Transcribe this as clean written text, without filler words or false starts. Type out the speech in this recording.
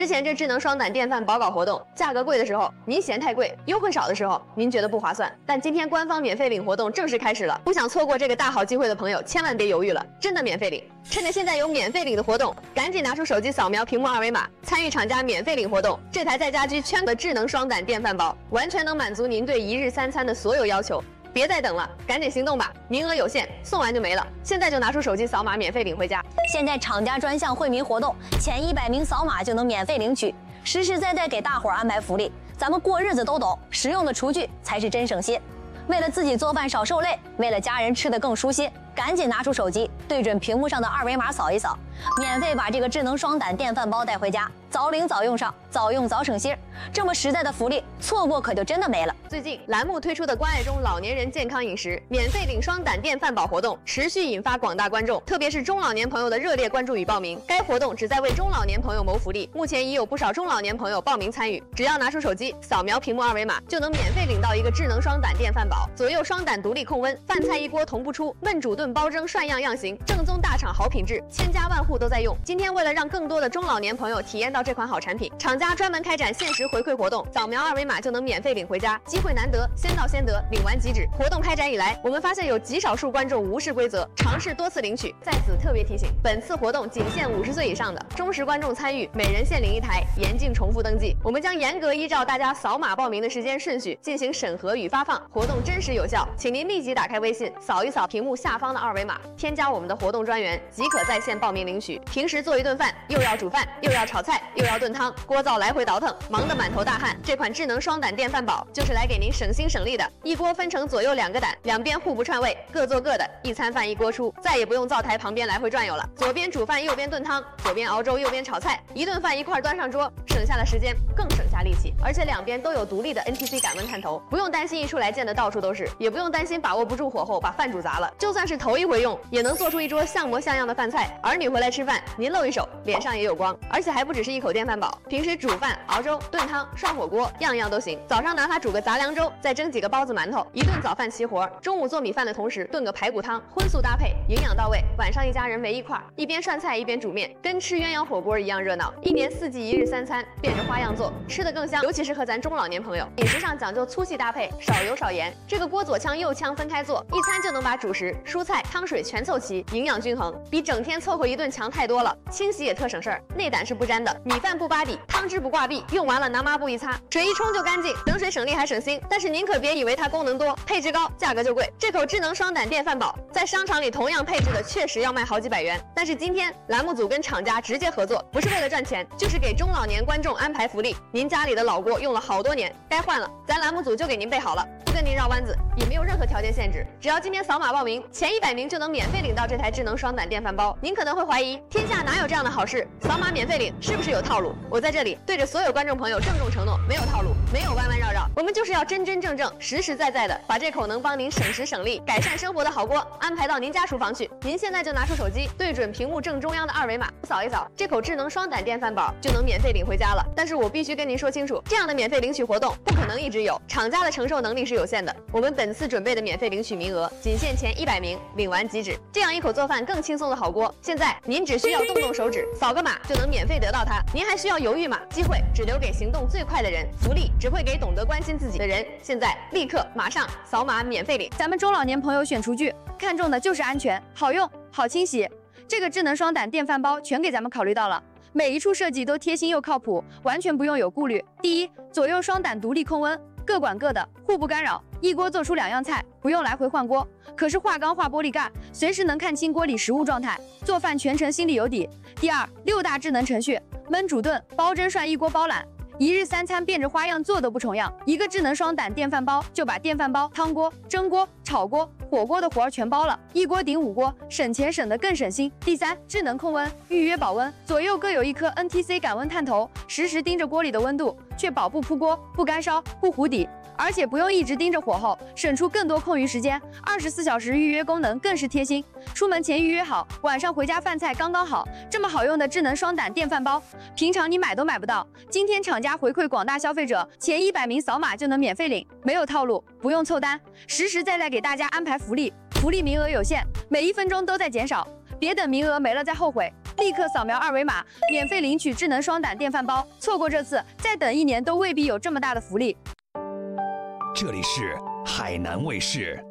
之前这智能双胆电饭煲搞活动，价格贵的时候您嫌太贵，优惠少的时候您觉得不划算。但今天官方免费领活动正式开始了，不想错过这个大好机会的朋友，千万别犹豫了，真的免费领！趁着现在有免费领的活动，赶紧拿出手机扫描屏幕二维码，参与厂家免费领活动。这台在家居圈的智能双胆电饭煲，完全能满足您对一日三餐的所有要求。别再等了，赶紧行动吧！名额有限，送完就没了。现在就拿出手机扫码，免费领回家。 现在厂家专项惠民活动，前100名扫码就能免费领取，实实在在给大伙儿安排福利。咱们过日子都懂，实用的厨具才是真省心。为了自己做饭少受累，为了家人吃得更舒心，赶紧拿出手机，对准屏幕上的二维码扫一扫，免费把这个智能双胆电饭煲带回家，早领早用上，早用早省心。这么实在的福利，错过可就真的没了。 最近栏目推出的关爱中老年人健康饮食免费领双胆电饭煲活动，持续引发广大观众，特别是中老年朋友的热烈关注与报名。该活动旨在为中老年朋友谋福利，目前已有不少中老年朋友报名参与。只要拿出手机扫描屏幕二维码，就能免费领到一个智能双胆电饭煲，左右双胆独立控温，饭菜一锅同步出，焖煮炖煲蒸涮样样行，正宗大厂好品质，千家万户都在用。今天为了让更多的中老年朋友体验到这款好产品，厂家专门开展限时回馈活动，扫描二维码就能免费领回家，机会难得，先到先得，领完即止。活动开展以来，我们发现有极少数观众无视规则，尝试多次领取。在此特别提醒，本次活动仅限50岁以上的忠实观众参与，每人限领1台，严禁重复登记。我们将严格依照大家扫码报名的时间顺序进行审核与发放，活动真实有效，请您立即打开微信，扫一扫屏幕下方的二维码，添加我们的活动专员，即可在线报名领取。平时做一顿饭，又要煮饭，又要炒菜，又要炖汤，锅灶来回倒腾，忙得满头大汗。这款智能双胆电饭煲就是来给您省心省力的，一锅分成左右2个胆，两边互不串味，各做各的，一餐饭一锅出，再也不用灶台旁边来回转悠了。左边煮饭，右边炖汤，左边熬粥，右边炒菜，一顿饭一块端上桌，省下了时间，更省下力气。而且两边都有独立的 NTC 感温探头，不用担心一出来溅得到处都是，也不用担心把握不住火候把饭煮砸了。就算是头一回用，也能做出一桌像模像样的饭菜。儿女回来吃饭，您露一手，脸上也有光。而且还不只是一口电饭煲，平时煮饭、熬粥、炖汤、涮火锅，样样都行。早上拿它煮个杂粮粥，再蒸几个包子馒头，一顿早饭齐活。中午做米饭的同时炖个排骨汤，荤素搭配，营养到位。晚上一家人围一块，一边涮菜一边煮面，跟吃鸳鸯火锅一样热闹。一年4季一日3餐，变着花样做，吃得更香。尤其适合咱中老年朋友，饮食上讲究粗细搭配，少油少盐。这个锅左腔右腔分开做，一餐就能把主食、蔬菜、汤水全凑齐，营养均衡，比整天凑合一顿强太多了。清洗也特省事儿，内胆是不粘的，米饭不扒底，汤汁不挂壁，用完了拿抹布一擦，水一冲就干净，省水省力还省心。但是您可别以为它功能多，配置高，价格就贵。这口智能双胆电饭煲在商场里同样配置的确实要卖好几百元，但是今天栏目组跟厂家直接合作，不是为了赚钱，就是给中老年观众安排福利。您家里的老锅用了好多年，该换了，咱栏目组就给您备好了，不跟您绕弯子，也没有任何条件限制，只要今天扫码报名，前100名就能免费领到这台智能双胆电饭煲。您可能会怀疑，天下哪有这样的好事？扫码免费领是不是有套路？我在这里对着所有观众朋友郑重承诺，没有套路，没有弯弯绕绕，我们就是要真真正正、实实在在的把这口能帮您省时省力、改善生活的好锅安排到您家厨房去。您现在就拿出手机，对准屏幕正中央的二维码，扫一扫，这口智能双胆电饭煲就能免费领回家了。但是我必须跟您说清楚，这样的免费领取活动不可能一直有，厂家的承受能力是有限的。我们本次准备的免费领取名额仅限前100名，领完即止。这样一口做饭更轻松的好锅，现在您只需要动动手指，扫个码就能免费得到它。您还需要犹豫吗？机会只留给行动最快的人，福利只会给懂得关心自己的人。现在立刻马上扫码免费领。 咱们中老年朋友选厨具，看重的就是安全、好用、好清洗。这个智能双胆电饭煲全给咱们考虑到了，每一处设计都贴心又靠谱，完全不用有顾虑。第一，左右双胆独立控温，各管各的，互不干扰，一锅做出2样菜，不用来回换锅。可是化钢化玻璃盖，随时能看清锅里食物状态，做饭全程心里有底。第二，6大智能程序，焖煮炖、煲蒸涮一锅包揽。一日3餐变着花样做都不重样，一个智能双胆电饭煲就把电饭煲、汤锅、蒸锅、炒锅、火锅的活儿全包了，一锅顶5锅，省钱省得更省心。第三，智能控温，预约保温，左右各有一颗 NTC 感温探头，实时盯着锅里的温度，确保不扑锅、不干烧、不糊底。而且不用一直盯着火候，省出更多空余时间。24小时预约功能更是贴心，出门前预约好，晚上回家饭菜刚刚好。这么好用的智能双胆电饭煲，平常你买都买不到。今天厂家回馈广大消费者，前100名扫码就能免费领，没有套路，不用凑单，实实在在给大家安排福利。福利名额有限，每1分钟都在减少，别等名额没了再后悔。 立刻扫描二维码，免费领取智能双胆电饭煲。错过这次，再等1年都未必有这么大的福利。 这里是海南卫视。